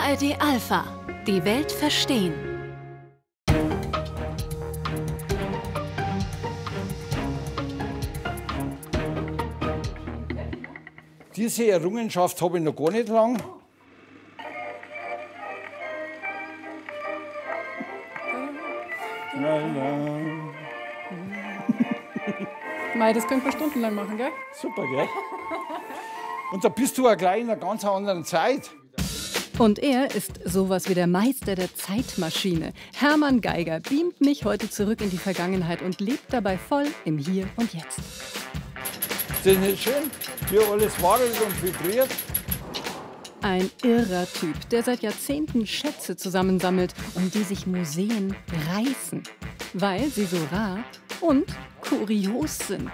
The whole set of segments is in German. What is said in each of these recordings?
ARD Alpha. Die Welt verstehen. Diese Errungenschaft habe ich noch gar nicht lang. Mei, das könnte man stundenlang machen, gell? Super, gell? Und da bist du ja gleich in einer ganz anderen Zeit. Und er ist sowas wie der Meister der Zeitmaschine. Hermann Geiger beamt mich heute zurück in die Vergangenheit und lebt dabei voll im Hier und Jetzt. Ist das nicht schön? Hier alles wagelt und vibriert. Ein irrer Typ, der seit Jahrzehnten Schätze zusammensammelt, um die sich Museen reißen, weil sie so rar und kurios sind.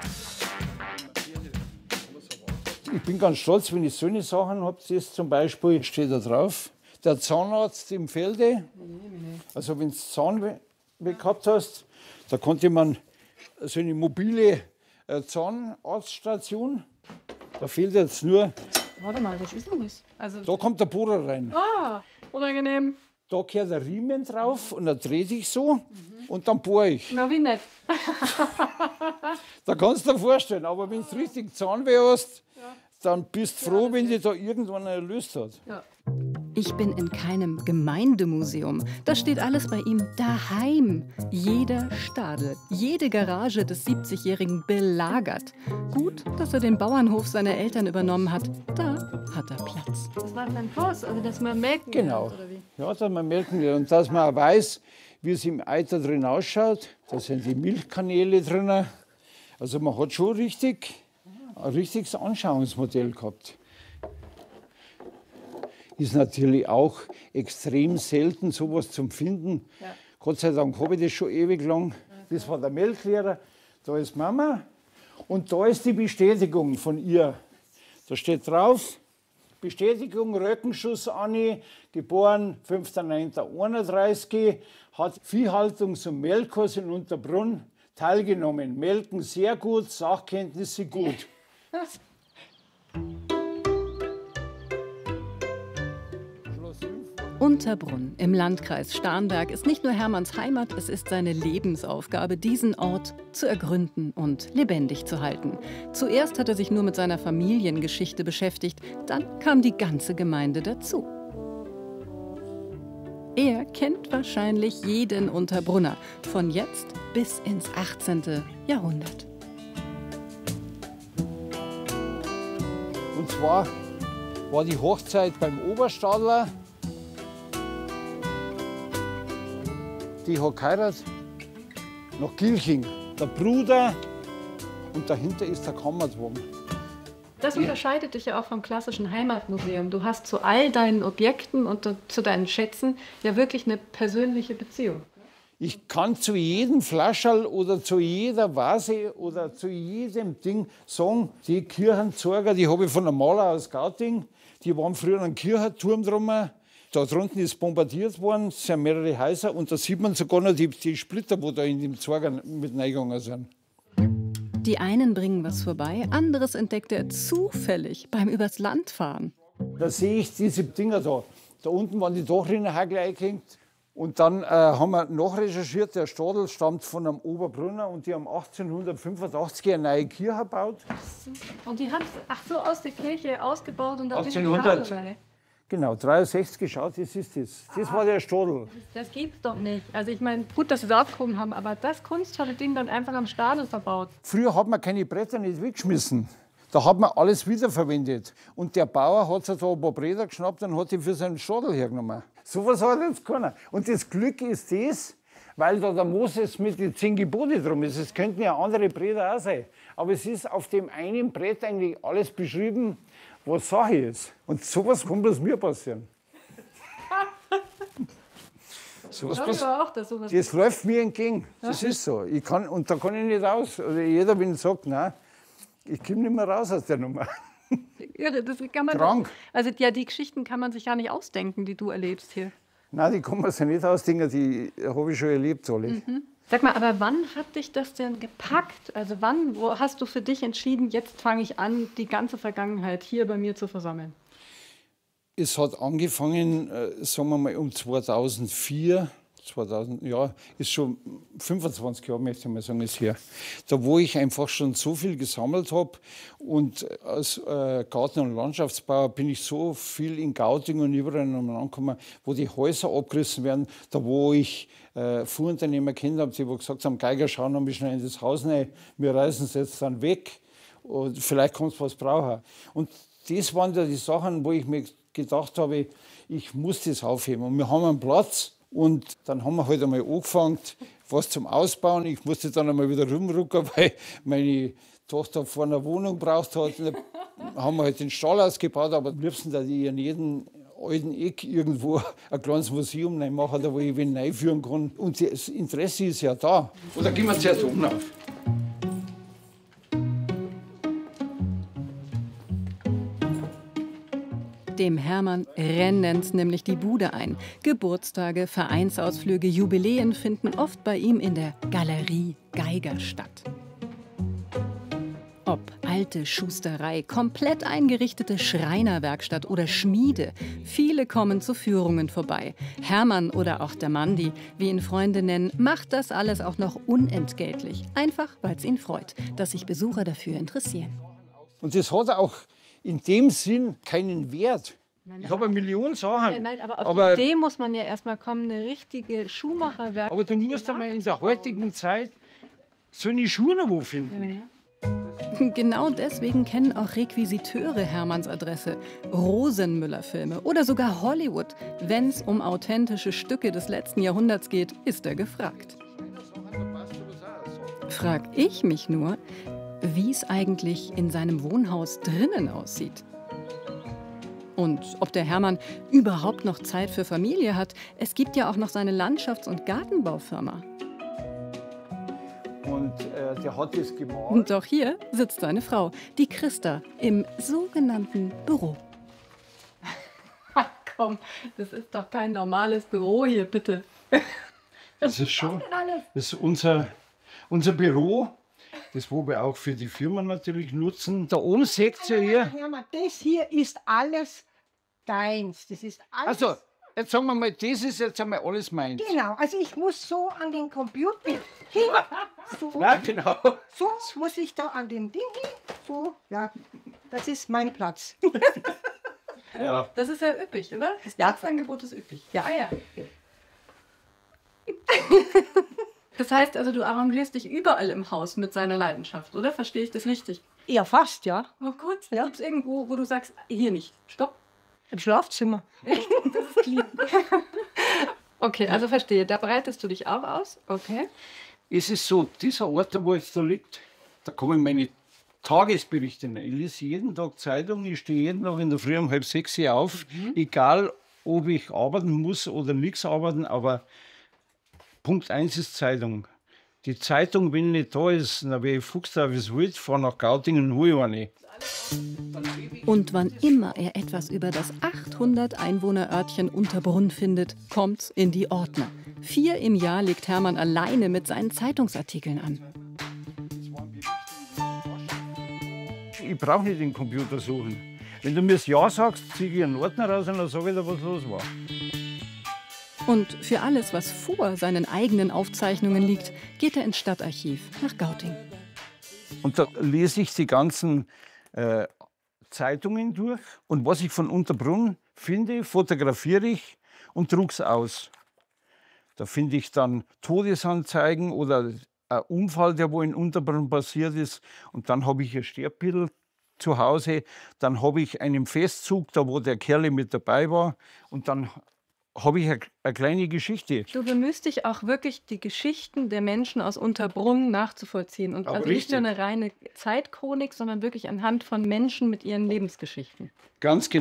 Ich bin ganz stolz, wenn ich solche Sachen habe. Das zum Beispiel steht da drauf, der Zahnarzt im Felde. Also wenn du Zahnweh gehabt hast, da konnte man so eine mobile Zahnarztstation. Da fehlt jetzt nur, Warte mal, was ist denn das? Also, da kommt der Bohrer rein. unangenehm. Da gehört der Riemen drauf und dann drehe ich so und dann bohre ich. Na, wie nett. Da kannst du dir vorstellen, aber wenn du richtig Zahnweh hast, dann bist du froh, wenn dich da irgendwann erlöst hat. Ja. Ich bin in keinem Gemeindemuseum. Das steht alles bei ihm daheim. Jeder Stadel, jede Garage des 70-Jährigen belagert. Gut, dass er den Bauernhof seiner Eltern übernommen hat. Da hat er Platz. Das war dann Kurs, also dass man melken Genau. lernt, oder wie? Ja, dass man melken will und dass man auch weiß, wie es im Eiter drin ausschaut. Da sind die Milchkanäle drin. Also man hat schon ein richtiges Anschauungsmodell gehabt. Ist natürlich auch extrem selten, sowas zum Finden. Ja. Gott sei Dank habe ich das schon ewig lang. Das war der Melklehrer, da ist Mama und da ist die Bestätigung von ihr. Da steht drauf, Bestätigung, Röckenschuss Anni, geboren 5.9.31, hat Viehhaltungs- und Melkkurs in Unterbrunn teilgenommen. Melken sehr gut, Sachkenntnisse gut. Unterbrunn im Landkreis Starnberg ist nicht nur Hermanns Heimat, es ist seine Lebensaufgabe, diesen Ort zu ergründen und lebendig zu halten. Zuerst hat er sich nur mit seiner Familiengeschichte beschäftigt, dann kam die ganze Gemeinde dazu. Er kennt wahrscheinlich jeden Unterbrunner, von jetzt bis ins 18. Jahrhundert. Und zwar war die Hochzeit beim Oberstadler. Die hat geheiratet nach Gilching. Der Bruder und dahinter ist der Kammerturm. Das unterscheidet dich ja auch vom klassischen Heimatmuseum. Du hast zu all deinen Objekten und zu deinen Schätzen ja wirklich eine persönliche Beziehung. Ich kann zu jedem Flascherl oder zu jeder Vase oder zu jedem Ding sagen, die Kirchenzeuger, die habe ich von einem Maler aus Gauting, die waren früher an einem Kirchenturm drum. Da drunten ist bombardiert worden, es sind mehrere Häuser und da sieht man sogar noch die Splitter, die da in dem Zeuger mit reingegangen sind. Die einen bringen was vorbei, anderes entdeckt er zufällig beim übers Land fahren. Da sehe ich diese Dinger da. Da unten waren die Dachrinnerhagel eingehängt. Und dann haben wir nachrecherchiert, der Stadel stammt von einem Oberbrunner und die haben 1885 eine neue Kirche gebaut. Und die hat so aus der Kirche ausgebaut und dann 1800. Genau, 63 geschaut, das ist das. Das war der Stadel. Das gibt's doch nicht. Also ich meine, gut, dass sie es aufgehoben haben, aber das kunstvolle Ding dann einfach am Stadel verbaut. Früher hat man keine Bretter nicht weggeschmissen. Da hat man alles wiederverwendet. Und der Bauer hat sich da ein paar Bretter geschnappt und hat die für seinen Stadel hergenommen. So was hat jetzt keiner. Und das Glück ist das, weil da der Moses mit den 10 Gebote drum ist. Es könnten ja andere Bretter auch sein. Aber es ist auf dem einen Brett eigentlich alles beschrieben, was Sache ist. Und sowas kann bloß mir passieren. Das läuft mir entgegen. Das ist so. Und da kann ich nicht raus. Oder jeder, wenn sagt, nein, ich komme nicht mehr raus aus der Nummer. Irre, das kann man Krank. Doch, also ja, die Geschichten kann man sich ja nicht ausdenken, die du erlebst hier. Nein, die kann man sich nicht ausdenken, die habe ich schon erlebt. Alle. Sag mal, aber wann hat dich das denn gepackt? Also wo hast du für dich entschieden, jetzt fange ich an, die ganze Vergangenheit hier bei mir zu versammeln? Es hat angefangen, sagen wir mal, um 2004. Ja, ist schon 25 Jahre, möchte ich mal sagen, ist her. Da, wo ich einfach schon so viel gesammelt habe und als Garten- und Landschaftsbauer bin ich so viel in Gauting und überall angekommen, wo die Häuser abgerissen werden, da wo ich Fuhrunternehmer kennt habe, die gesagt haben, Geiger, schauen wir schnell in das Haus rein, wir reißen es jetzt dann weg und vielleicht kannst du was brauchen. Und das waren ja die Sachen, wo ich mir gedacht habe, ich muss das aufheben. Und wir haben einen Platz. Und dann haben wir halt einmal angefangen, was zum Ausbauen. Ich musste dann einmal wieder rumrücken, weil meine Tochter vorne eine Wohnung braucht hat. Dann haben wir halt den Stall ausgebaut, aber am liebsten, dass ich in jedem alten Eck irgendwo ein kleines Museum machen, da wo ich wen reinführen kann. Und das Interesse ist ja da. Oder gehen wir zuerst oben auf. Dem Hermann rennend nämlich die Bude ein. Geburtstage, Vereinsausflüge, Jubiläen finden oft bei ihm in der Galerie Geiger statt. Ob alte Schusterei, komplett eingerichtete Schreinerwerkstatt oder Schmiede, viele kommen zu Führungen vorbei. Hermann oder auch der Mandi, wie ihn Freunde nennen, macht das alles auch noch unentgeltlich. Einfach, weil es ihn freut, dass sich Besucher dafür interessieren. Und das hat auch in dem Sinn keinen Wert. Ich habe 1 Million Sachen. Nein, aber auf die Idee muss man ja erstmal kommen, eine richtige Schuhmacherwerkstatt. Aber du musst einmal in der heutigen Zeit so eine Schuhe wo finden. Genau deswegen kennen auch Requisiteure Hermanns Adresse. Rosenmüller-Filme oder sogar Hollywood. Wenn es um authentische Stücke des letzten Jahrhunderts geht, ist er gefragt. Frag ich mich nur, wie es eigentlich in seinem Wohnhaus drinnen aussieht. Und ob der Hermann überhaupt noch Zeit für Familie hat. Es gibt ja auch noch seine Landschafts- und Gartenbaufirma. Und der hat das gemalt. Und auch hier sitzt seine Frau, die Christa, im sogenannten Büro. Ach komm, das ist doch kein normales Büro hier, bitte. Das ist schon, das ist unser Büro. Das, wo wir auch für die Firma natürlich nutzen. Da oben seht ihr hier. Hermann, das hier ist alles deins. Das ist alles. Also, jetzt sagen wir mal, das ist jetzt einmal alles meins. Genau, also ich muss so an den Computer hin. So, Ja, genau. so muss ich da an dem Ding hin. So, ja, das ist mein Platz. Ja. Das ist ja üppig, oder? Das Platzangebot ist üppig. Ja. Ah, ja. Das heißt also, du arrangierst dich überall im Haus mit seiner Leidenschaft, oder? Verstehe ich das richtig? Ja, fast, ja. Oh gut, Ja. gibt es irgendwo, wo du sagst, hier nicht, stopp? Im Schlafzimmer. Das ist clean. Okay, also verstehe, da bereitest du dich auch aus, okay? Es ist so, dieser Ort, wo jetzt da liegt, da kommen meine Tagesberichte rein. Ich lese jeden Tag Zeitung, ich stehe jeden Tag in der Früh um 5:30 Uhr auf, egal ob ich arbeiten muss oder nichts arbeiten, aber Punkt 1 ist Zeitung. Die Zeitung, wenn nicht da ist, dann wäre ich Fuchs da, wie es will, fahre nach Gauting und hole eine. Und wann immer er etwas über das 800 Einwohnerörtchen Unterbrunn findet, kommt's in die Ordner. 4 im Jahr legt Hermann alleine mit seinen Zeitungsartikeln an. Ich brauche nicht den Computer suchen. Wenn du mir das Ja sagst, ziehe ich einen Ordner raus und dann sage ich dir, was los war. Und für alles, was vor seinen eigenen Aufzeichnungen liegt, geht er ins Stadtarchiv nach Gauting. Und da lese ich die ganzen Zeitungen durch. Und was ich von Unterbrunn finde, fotografiere ich und drucke es aus. Da finde ich dann Todesanzeigen oder ein Unfall, der wo in Unterbrunn passiert ist. Und dann habe ich ein Sterbbild zu Hause. Dann habe ich einen Festzug, da wo der Kerl mit dabei war. Und dann habe ich eine kleine Geschichte. Du bemühst dich auch wirklich, die Geschichten der Menschen aus Unterbrunn nachzuvollziehen. Und Aber also nicht richtig. nur eine reine Zeitchronik, sondern wirklich anhand von Menschen mit ihren Lebensgeschichten. Ganz genau.